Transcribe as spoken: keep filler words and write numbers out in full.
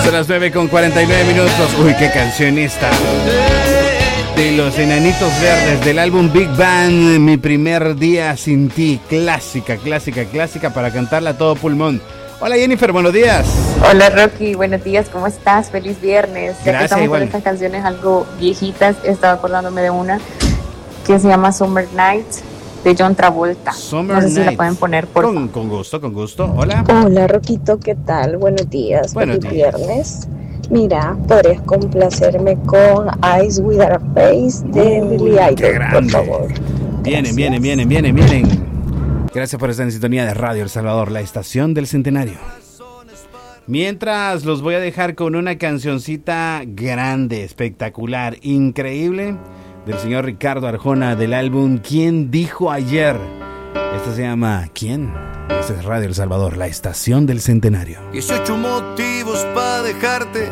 Son las nueve con cuarenta y nueve minutos. Uy, qué canción esta. De los Enanitos Verdes, del álbum Big Bang, Mi primer día sin ti. Clásica, clásica, clásica para cantarla a todo pulmón. Hola Jennifer, buenos días. Hola Rocky, buenos días, ¿cómo estás? Feliz viernes. Ya Gracias, que estamos igual. con estas canciones algo viejitas, estaba acordándome de una que se llama Summer Night de John Travolta. Summer no sé si Night. la pueden poner por con, con gusto, con gusto. Hola. Hola Roquito, ¿qué tal? Buenos días. Buenos Feliz días. viernes. Mira, podrías complacerme con Eyes Without a Face de Uy, Billy qué Idol, por grande. favor. Vienen, Gracias. vienen, vienen, vienen, vienen. Gracias por estar en sintonía de Radio El Salvador, la estación del centenario. Mientras los voy a dejar con una cancioncita grande, espectacular, increíble, del señor Ricardo Arjona, del álbum ¿Quién dijo ayer? Esta se llama ¿Quién? Esta es Radio El Salvador, la estación del centenario. dieciocho motivos para dejarte.